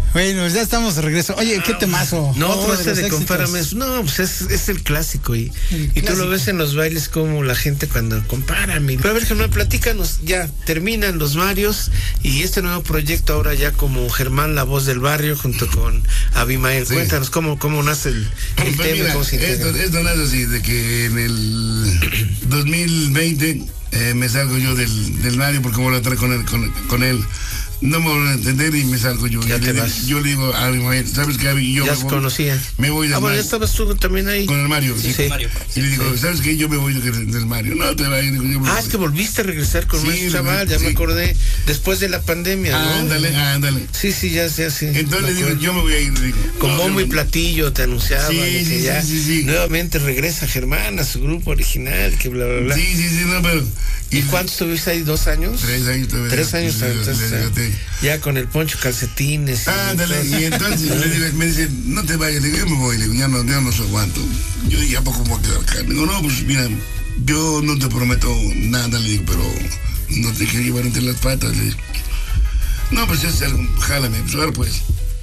Bueno, ya estamos de regreso. Oye, qué temazo. No, Otro ese de los compárame, éxitos. no, pues es el clásico y tú clásico. lo ves en los bailes como la gente cuando compárame. Pero a ver, Germán, platícanos, ya terminan los Marios y este nuevo proyecto ahora ya como Germán, la voz del barrio, junto con Abimael. Sí. Cuéntanos cómo nace el Pues tema, mira, cómo se integra. esto nace así, de que en el 2020 me salgo yo del Mario porque voy a estar con él. No me van a entender y me salgo yo. Ya te vas. Yo le digo a Abimael, ¿sabes qué, Abby? Yo Ya me se voy, conocían. me voy del Bueno, Mario. ya estabas tú también ahí. Con el Mario. Sí. Y le digo, ¿sabes qué? Yo me voy del Mario. No te vayas. Digo, yo me voy. Es que volviste a regresar con Sí, Maestro Chaval, ya sí. me acordé, después de la pandemia, ¿no? Ándale. Sí, ya sé, sí. Entonces me le digo, acuerdo. yo me voy a ir. Digo, Con no, bombo y yo- platillo te anunciaban Sí, que sí, ya sí. nuevamente regresa Germán a su grupo original, que bla, bla, bla. Sí, no, pero... ¿Y cuánto estuviste ahí? ¿2 años? 3 años todavía. 3 años, entonces, ya con el poncho, calcetines. Ándale, y entonces le digo, me dice, no te vayas, le digo, yo me voy, le digo, ya no se aguanto. Yo dije, ¿a poco me voy a quedar acá? Le digo, no, pues mira, yo no te prometo nada, le digo, pero no te quiero llevar entre las patas, le digo. No, pues ya algo, jálame, pues ahora pues.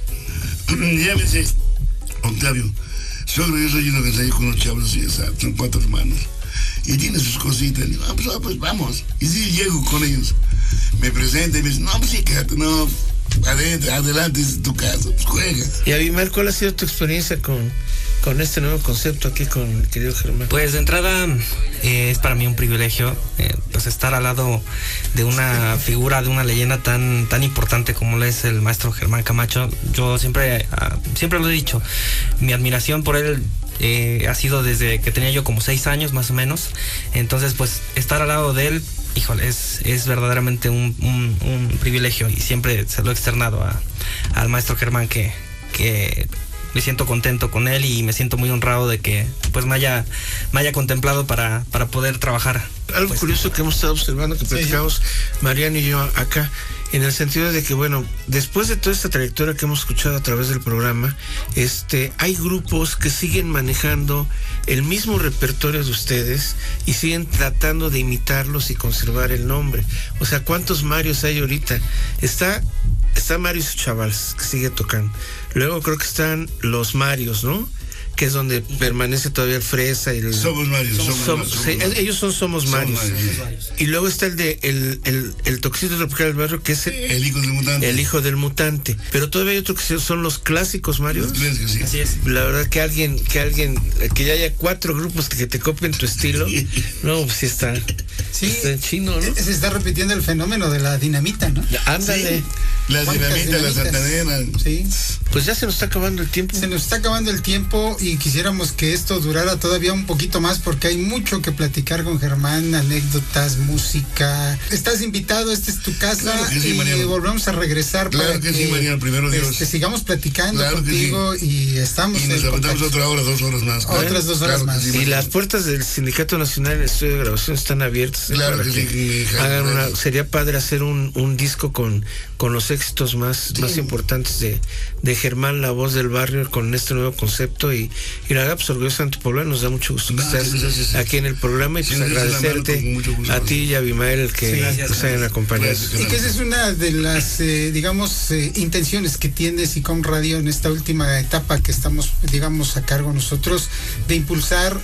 Ya me dice, Octavio, solo yo soy uno que salió con unos chavos así, son 4 hermanos. Y tiene sus cositas, le digo, pues vamos. Y sí, llego con ellos. Me presenta y me dice, no, pues sí, quédate, no, adelante, es tu casa, pues juega. Y Abimael, ¿cuál ha sido tu experiencia con este nuevo concepto aquí con el querido Germán? Pues de entrada es para mí un privilegio pues estar al lado de una figura, de una leyenda tan importante como lo es el maestro Germán Camacho. Yo siempre lo he dicho, mi admiración por él ha sido desde que tenía yo como 6 años más o menos. Entonces pues estar al lado de él, híjole, es verdaderamente un privilegio y siempre se lo he externado al maestro Germán que me siento contento con él y me siento muy honrado de que pues me haya contemplado para poder trabajar. Algo Pues, curioso que hemos estado observando, que platicamos Mariano y yo acá, en el sentido de que, bueno, después de toda esta trayectoria que hemos escuchado a través del programa, hay grupos que siguen manejando el mismo repertorio de ustedes y siguen tratando de imitarlos y conservar el nombre. O sea, ¿cuántos Marios hay ahorita? Está Marios Chavals, que sigue tocando. Luego creo que están los Marios, ¿no? Que es donde permanece todavía el Fresa y el... Somos Marios. Sí, ellos son Somos Marios. Y luego está el Toxito Tropical del Barrio, que es El hijo del mutante. el hijo del mutante. Pero todavía hay otro que son los clásicos Marios. Los clásicos, sí. así es. La verdad que ya haya 4 grupos que te copien tu estilo, no, pues sí está en chino, ¿no? Se está repitiendo el fenómeno de la dinamita, ¿no? Ándale. Las ¿Cuántas dinamitas, las dinamitas? santaneras. Sí. Pues ya se nos está acabando el tiempo. Se nos está acabando el tiempo y quisiéramos que esto durara todavía un poquito más porque hay mucho que platicar con Germán, anécdotas, música. Estás invitado, esta es tu casa, Claro que sí, y Mariano. volvemos a regresar Claro para que sí, Mariano, primero Dios. sigamos platicando Claro que contigo y estamos Y nos en aventamos contacto. otra hora, 2 horas más. Otras 2 horas Claro que más. sí, Y Mariano. las puertas del Sindicato Nacional del Estudio de Grabación están abiertas. Claro para que sí, hagan claro. sería padre hacer un disco con los éxitos más importantes de Germán, la voz del barrio, con este nuevo concepto. Y la verdad, pues orgulloso de tu pueblo, nos da mucho gusto que estés Gracias. aquí en el programa y pues Sí, nos echas la mano agradecerte con mucho gusto. a ti y a Abimael el que nos hayan acompañado. Gracias. Y que esa es una de las, intenciones que tiene SICOM Radio en esta última etapa que estamos, a cargo nosotros, de impulsar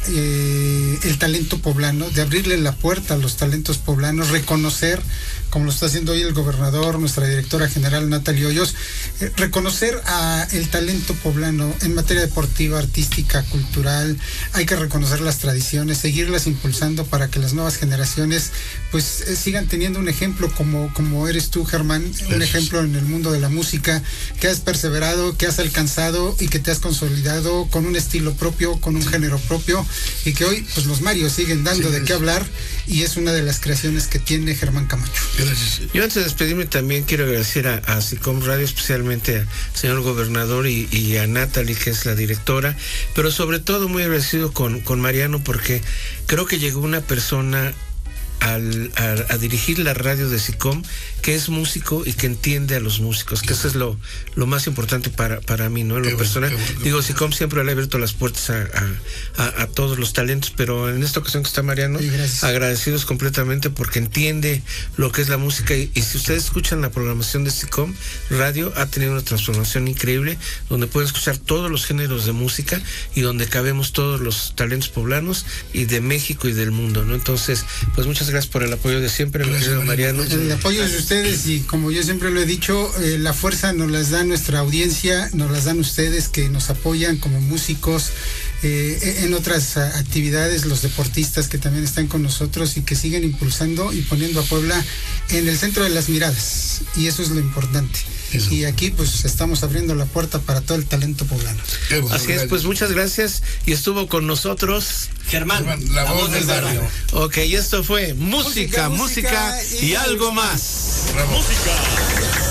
el talento poblano, de abrirle la puerta a los talentos poblanos, reconocer, como lo está haciendo hoy el gobernador, nuestra directora general Natalie Hoyos, reconocer a el talento poblano en materia deportiva, artística, cultural. Hay que reconocer las tradiciones, seguirlas impulsando para que las nuevas generaciones pues sigan teniendo un ejemplo como eres tú, Germán, un ejemplo en el mundo de la música, que has perseverado, que has alcanzado y que te has consolidado con un estilo propio, con un género propio, y que hoy pues los Marios siguen dando de qué hablar, y es una de las creaciones que tiene Germán Camacho. Gracias. Yo antes de despedirme también quiero agradecer a SICOM Radio, especialmente al señor gobernador y a Natalie, que es la directora, pero sobre todo muy agradecido con Mariano, porque creo que llegó una persona a dirigir la radio de SICOM, que es músico y que entiende a los músicos, que eso es lo más importante para mí, ¿no? En lo personal. Digo, SICOM siempre le ha abierto las puertas a todos los talentos, pero en esta ocasión que está Mariano, agradecidos completamente porque entiende lo que es la música. Y si ustedes escuchan la programación de SICOM Radio, ha tenido una transformación increíble, donde pueden escuchar todos los géneros de música y donde cabemos todos los talentos poblanos y de México y del mundo, ¿no? Entonces, pues muchas gracias por el apoyo de siempre, mi querido Mariano. El apoyo de ustedes, y como yo siempre lo he dicho, la fuerza nos las da nuestra audiencia, nos las dan ustedes que nos apoyan como músicos, en otras actividades, los deportistas que también están con nosotros y que siguen impulsando y poniendo a Puebla en el centro de las miradas, y eso es lo importante. Eso. Y aquí pues estamos abriendo la puerta para todo el talento poblano. Así es, pues muchas gracias, y estuvo con nosotros Germán, la voz del barrio. Ok, y esto fue música y algo más. Bravo. Música